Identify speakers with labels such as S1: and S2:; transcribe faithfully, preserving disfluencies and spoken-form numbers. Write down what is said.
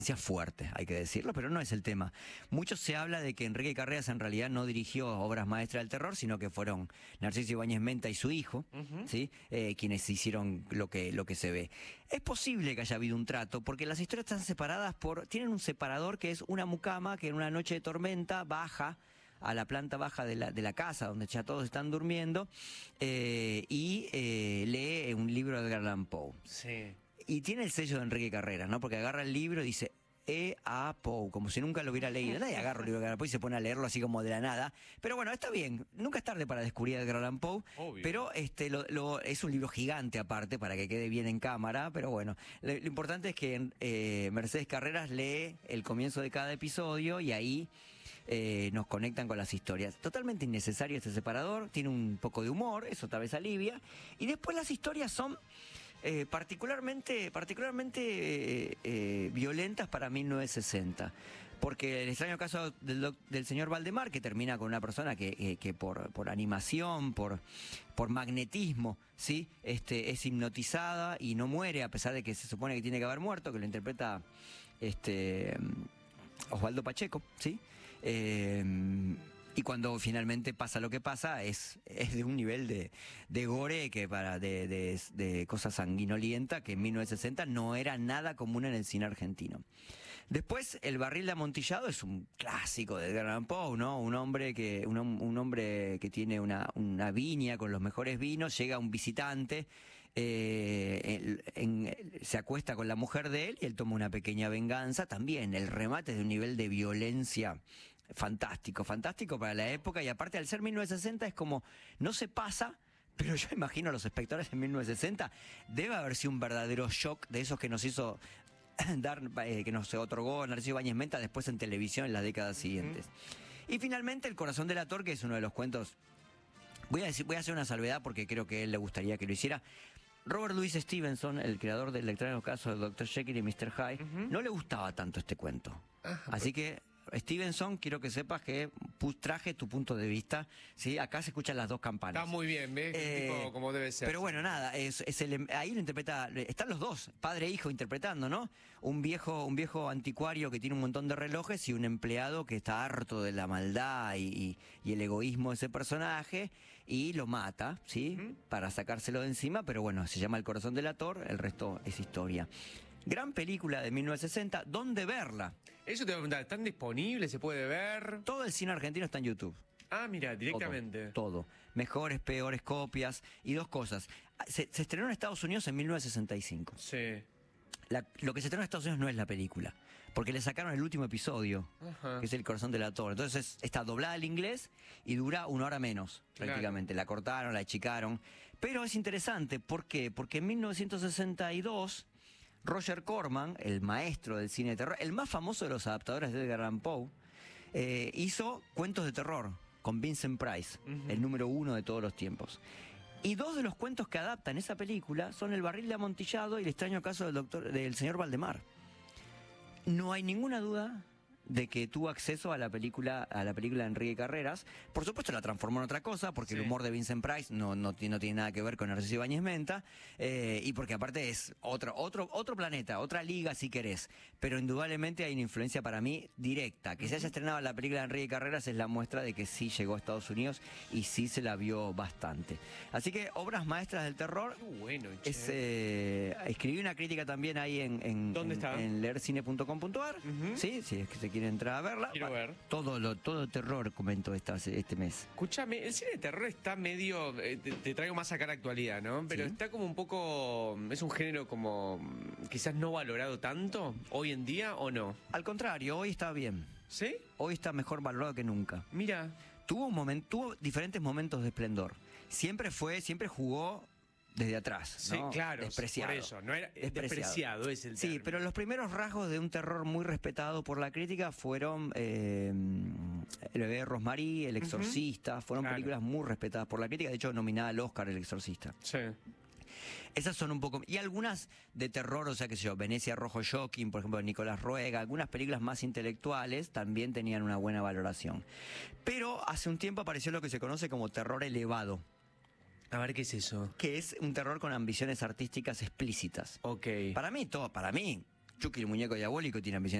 S1: fuerte, hay que decirlo, pero no es el tema. Mucho se habla de que Enrique Carreras en realidad no dirigió obras maestras del terror, sino que fueron Narciso Ibáñez Menta y su hijo, uh-huh. ¿sí? eh, quienes hicieron lo que, lo que se ve. Es posible que haya habido un trato, porque las historias están separadas por... Tienen un separador que es una mucama que en una noche de tormenta baja a la planta baja de la, de la casa, donde ya todos están durmiendo, eh, y eh, lee un libro de Edgar Allan Poe.
S2: Sí.
S1: Y tiene el sello de Enrique Carreras, ¿no? Porque agarra el libro y dice E A Poe, como si nunca lo hubiera leído. Nadie agarra el libro de Edgar Allan Poe y se pone a leerlo así como de la nada. Pero bueno, está bien. Nunca es tarde para descubrir a Edgar Allan Poe.
S2: Obvio.
S1: Pero este, lo, lo, es un libro gigante aparte para que quede bien en cámara. Pero bueno, lo, lo importante es que eh, Mercedes Carreras lee el comienzo de cada episodio y ahí... Eh, nos conectan con las historias. Totalmente innecesario este separador, tiene un poco de humor, eso tal vez alivia. Y después las historias son eh, particularmente, particularmente eh, eh, violentas para mil novecientos sesenta. Porque el extraño caso del, del señor Valdemar, que termina con una persona que, eh, que por, por animación, por, por magnetismo, ¿sí? este, es hipnotizada y no muere, a pesar de que se supone que tiene que haber muerto, que lo interpreta este, Osvaldo Pacheco, ¿sí? Eh, y cuando finalmente pasa lo que pasa es, es de un nivel de, de gore que para de, de, de cosa sanguinolienta que en mil novecientos sesenta no era nada común en el cine argentino. Después El barril de amontillado es un clásico de Edgar Allan Poe, ¿no? Un hombre que un, un hombre que tiene una, una viña con los mejores vinos, llega un visitante, eh, en, en, se acuesta con la mujer de él y él toma una pequeña venganza. También el remate es de un nivel de violencia fantástico, fantástico para la época, y aparte al ser mil novecientos sesenta es como, no se pasa, pero yo imagino a los espectadores en mil novecientos sesenta, debe haber sido un verdadero shock de esos que nos hizo dar, eh, que nos otorgó Narciso Ibáñez Menta después en televisión en las décadas siguientes. Uh-huh. Y finalmente El corazón del ator, que es uno de los cuentos, voy a decir, voy a hacer una salvedad porque creo que a él le gustaría que lo hiciera. Robert Louis Stevenson, el creador del extraño caso de doctor Jekyll y mister Hyde, uh-huh. no le gustaba tanto este cuento. Ajá, así que Stevenson, quiero que sepas que traje tu punto de vista, ¿sí? Acá se escuchan las dos campanas.
S2: Está muy bien, ¿ves? Eh, tipo como debe ser.
S1: Pero bueno, nada, es, es el, ahí lo interpreta, están los dos, padre e hijo interpretando, ¿no? Un viejo, un viejo anticuario que tiene un montón de relojes y un empleado que está harto de la maldad y, y, y el egoísmo de ese personaje y lo mata, ¿sí? Uh-huh. Para sacárselo de encima, pero bueno, se llama El corazón del ator, el resto es historia. Gran película de mil novecientos sesenta, ¿dónde verla?
S2: Eso te voy a preguntar, ¿están disponibles? ¿Se puede ver?
S1: Todo el cine argentino está en YouTube.
S2: Ah, mira, directamente.
S1: Todo, todo. Mejores, peores copias. Y dos cosas. Se, se estrenó en Estados Unidos en mil novecientos sesenta y cinco.
S2: Sí.
S1: La, lo que se estrenó en Estados Unidos no es la película, porque le sacaron el último episodio, Ajá. que es El corazón del ator. Entonces está doblada al inglés y dura una hora menos, prácticamente. Claro. La cortaron, la achicaron. Pero es interesante, ¿por qué? Porque en mil novecientos sesenta y dos... Roger Corman, el maestro del cine de terror, el más famoso de los adaptadores de Edgar Allan Poe, eh, hizo cuentos de terror con Vincent Price, uh-huh. el número uno de todos los tiempos. Y dos de los cuentos que adaptan esa película son El barril de amontillado y El extraño caso del doctor del señor Valdemar. No hay ninguna duda de que tuvo acceso a la película a la película de Enrique Carreras. Por supuesto la transformó en otra cosa, porque sí. el humor de Vincent Price no, no, no tiene nada que ver con Narciso Ibáñez Menta, eh, y porque aparte es otro, otro, otro planeta, otra liga si querés, pero indudablemente hay una influencia para mí directa. Que se haya estrenado la película de Enrique Carreras es la muestra de que sí llegó a Estados Unidos y sí se la vio bastante. Así que obras maestras del terror.
S2: Qué bueno,
S1: es, eh, escribí una crítica también ahí en, en,
S2: ¿Dónde
S1: en,
S2: está?
S1: en leer cine punto com punto ar, uh-huh. sí, si es que se quiere entrar a verla.
S2: Quiero ver.
S1: Todo lo, todo terror comento esta, este mes.
S2: Escúchame, el cine de terror está medio, eh, te, te traigo más acá la actualidad, ¿no? Pero ¿sí? Está como un poco, es un género como quizás no valorado tanto hoy en día, ¿o no?
S1: Al contrario, hoy está bien.
S2: ¿Sí?
S1: Hoy está mejor valorado que nunca.
S2: Mira.
S1: Tuvo un momento, tuvo diferentes momentos de esplendor. Siempre fue, siempre jugó desde atrás,
S2: sí,
S1: ¿no?
S2: Claro,
S1: despreciado.
S2: Por eso, no era
S1: despreciado,
S2: despreciado es el
S1: sí,
S2: término.
S1: Pero los primeros rasgos de un terror muy respetado por la crítica fueron eh, El bebé de Rosmarie, El exorcista, uh-huh. fueron claro. películas muy respetadas por la crítica, de hecho nominada al Oscar El exorcista.
S2: Sí.
S1: Esas son un poco... Y algunas de terror, o sea, qué sé yo, Venecia Rojo Shocking, por ejemplo, de Nicolás Ruega, algunas películas más intelectuales también tenían una buena valoración. Pero hace un tiempo apareció lo que se conoce como terror elevado.
S2: A ver, ¿qué es eso?
S1: Que es un terror con ambiciones artísticas explícitas.
S2: Ok.
S1: Para mí, todo, para mí, Chucky, el muñeco diabólico, tiene ambiciones